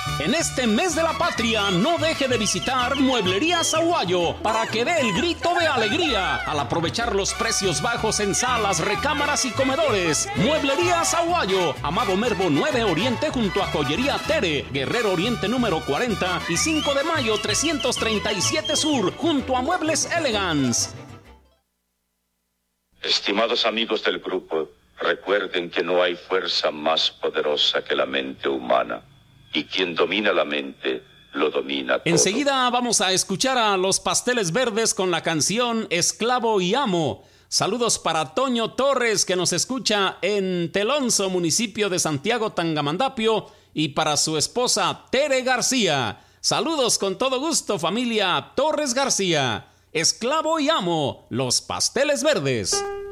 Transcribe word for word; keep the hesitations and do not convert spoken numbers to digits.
En este mes de la patria, no deje de visitar Mueblerías Aguayo para que dé el grito de alegría al aprovechar los precios bajos en salas, recámaras y comedores. Mueblerías Aguayo, Amado Mervo nueve Oriente junto a Joyería Tere, Guerrero Oriente número cuarenta y cinco de mayo trescientos treinta y siete Sur junto a Muebles Elegance. Estimados amigos del grupo, recuerden que no hay fuerza más poderosa que la mente humana. Y quien domina la mente, lo domina todo. Enseguida vamos a escuchar a Los Pasteles Verdes con la canción Esclavo y Amo. Saludos para Toño Torres, que nos escucha en Telonso, municipio de Santiago Tangamandapio, y para su esposa Tere García. Saludos con todo gusto, familia Torres García. Esclavo y Amo, Los Pasteles Verdes.